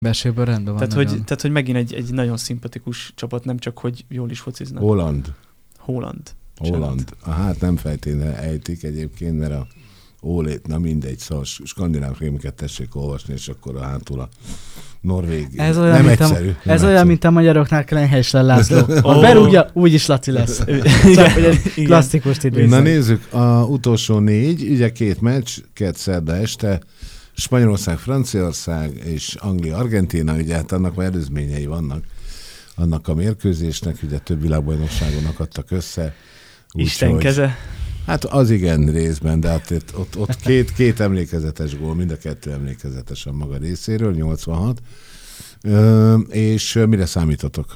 Belségből rendben van. Tehát, hogy megint egy nagyon szimpatikus csapat, nem csak, hogy jól is fociznak. Holland. Hát nem feltétlenül ejtik egyébként, mert a Ólét, na mindegy, szóval skandináv filmeket tessék olvasni, és akkor a hátul a norvég. Ez olyan, mint a magyaroknál Klenhelyslel László. A berúgja, úgyis Laci lesz. Csak, hogy egy klasszikust idézem. Na nézzük, a utolsó 4, ugye 2 meccs, 2 szerda este, Spanyolország, Franciaország és Anglia, Argentína, ugye hát annak már előzményei vannak annak a mérkőzésnek, ugye több világbajnokságon akadtak össze. Isten keze. Hát az igen részben, de hát ott két emlékezetes gól, mind a 2 emlékezetes a maga részéről, 86. És mire számítotok?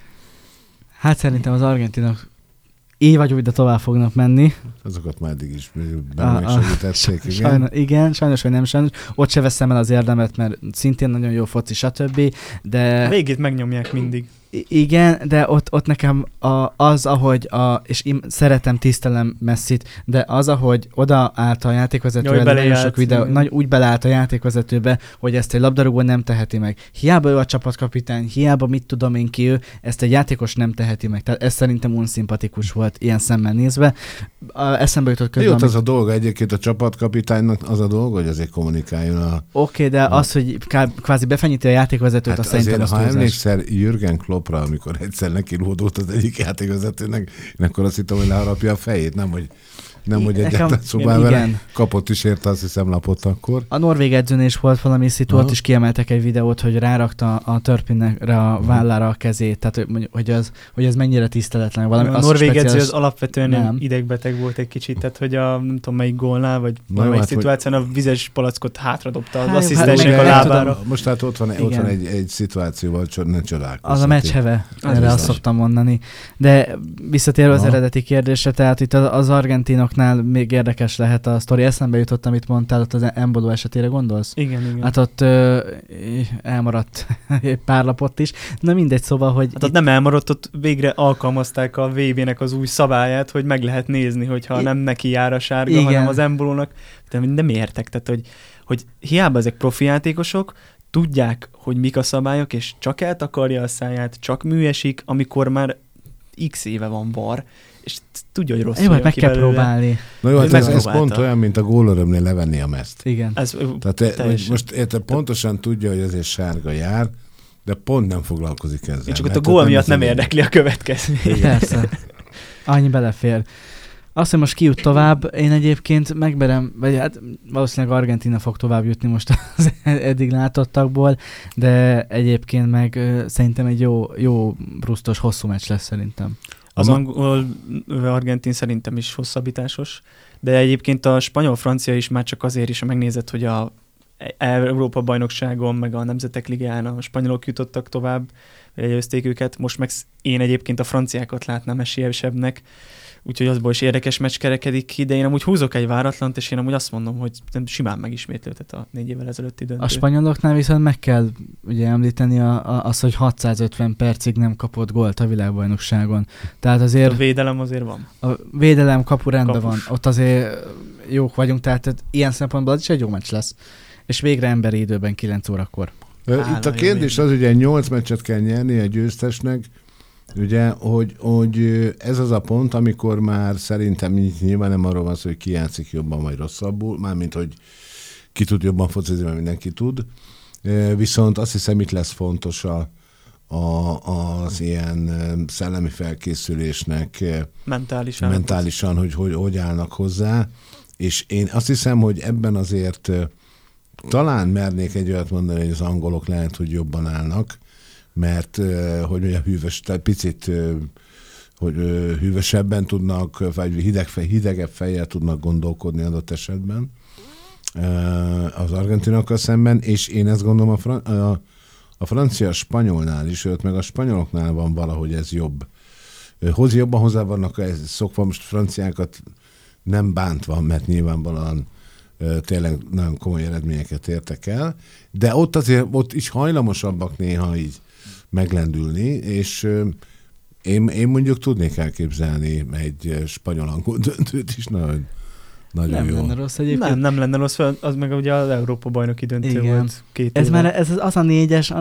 Hát szerintem az argentinok így vagy úgy, de tovább fognak menni. Azokat már eddig is segítették, igen. Sajnos, vagy nem sajnos. Ott se veszem el az érdemet, mert szintén nagyon jó foci, stb. De... Végét megnyomják mindig. Igen, de ott nekem az, ahogy és szeretem, tisztelem Messit, de az, ahogy odaállt a játékvezető, nagyon sok videó, úgy beleállt a játékvezetőbe, hogy ezt egy labdarúgó nem teheti meg. Hiába ő a csapatkapitány, hiába mit tudom én ki ő, ezt egy játékos nem teheti meg. Tehát ez szerintem unszimpatikus volt ilyen szemmel nézve. Eszembe jutott közben. Jó, az a dolga egyébként a csapatkapitánynak, az a dolga, hogy azért kommunikáljon Oké, de az, hogy kvázi befenyíti a játékvezetőt, hát azt szerintem ha emlékszel Jürgen Kloppra, amikor egyszer neki lódult az egyik játékvezetőnek, akkor azt hittem, hogy leharapja a fejét, nem, hogy egyáltalán szobán vele kapott is érte, azt hiszem, lapot akkor. A norvég edzőnél is volt valami szituáció, is kiemeltek egy videót, hogy rárakta a Turpinre a vállára a kezét, tehát hogy ez mennyire tiszteletlen. Valami, a norvég edző az alapvetően idegbeteg volt egy kicsit, tehát hogy a nem tudom melyik gólnál, vagy valamelyik szituáción a vizes palackot hátradobta az asszisztensnek a lábára. Most hát ott van egy szituációval, ne csodálkozz. Az a meccs heve, erre azt szoktam mondani. De visszatérve az eredeti kérdésre, tehát itt az argentinoknál még érdekes lehet a sztori. Eszembe jutott, amit mondtál, ott az Embolo esetére gondolsz? Igen. Hát ott elmaradt pár lapot is. Na mindegy, szóval, hogy... Hát ott nem elmaradt, ott végre alkalmazták a VB-nek az új szabályát, hogy meg lehet nézni, hogyha nem neki jár a sárga, hanem az Embolónak. De nem értek, tehát hogy hiába ezek profi játékosok, tudják, hogy mik a szabályok, és csak eltakarja a száját, csak műesik, amikor már x éve van VAR, és tudja, hogy rossz. Jó, meg kell próbálni. Na jó, hát ez pont olyan, mint a gólörömnél levenni a meszt. Igen. Tehát most pontosan tudja, hogy ezért sárga jár, de pont nem foglalkozik ezzel. És csak ott a gól miatt nem érdekli a következmény. Persze. Annyi belefér. Azt, hogy most ki jut tovább, én egyébként megmerem, vagy hát valószínűleg Argentína fog tovább jutni most az eddig látottakból, de egyébként meg szerintem egy jó brusztos, hosszú meccs lesz szerintem. Az angol-argentin szerintem is hosszabbításos, de egyébként a spanyol-francia is már csak azért is, ha megnézed, hogy a Európa-bajnokságon, meg a Nemzetek Ligáján a spanyolok jutottak tovább, előzték őket, most meg én egyébként a franciákat látnám esélyesebbnek, úgyhogy azból is érdekes meccs kerekedik ki, de én amúgy húzok egy váratlant, és én amúgy azt mondom, hogy simán megismétlődhet a 4 évvel ezelőtti döntő. A spanyoloknál viszont meg kell ugye említeni azt, hogy 650 percig nem kapott gólt a világbajnokságon. Tehát azért... A védelem azért van. A védelem kapu rendben van. Ott azért jók vagyunk, tehát ilyen szempontból az is egy jó meccs lesz. És végre emberi időben 9 órakor. Itt a kérdés az, ugye 8 meccset kell nyerni a győztesnek, ugye, hogy ez az a pont, amikor már szerintem nyilván nem arról van szó, hogy ki játszik jobban vagy rosszabbul, mármint, hogy ki tud jobban focizni, mert mindenki tud. Viszont azt hiszem, itt lesz fontos az ilyen szellemi felkészülésnek mentálisan, hogy állnak hozzá. És én azt hiszem, hogy ebben azért talán mernék egy olyat mondani, hogy az angolok lehet, hogy jobban állnak, mert hogy mondjam, tehát picit hogy hűvösebben tudnak, vagy hidegebb fejjel tudnak gondolkodni adott esetben az argentinokkal szemben, és én ezt gondolom a francia-spanyolnál is, őt meg a spanyoloknál van valahogy ez jobb. Jobban hozzá vannak szokva, most franciákat nem bántva, mert nyilvánvalóan tényleg nagyon komoly eredményeket értek el, de ott is hajlamosabbak néha így meglendülni, és én mondjuk tudnék elképzelni egy spanyol-angol döntőt is, Nagyon nem jó. lenne rossz egyébként. Nem lenne rossz, az meg ugye az Európa-bajnoki döntő Igen. volt 2 Ez éve. már az a 4-es,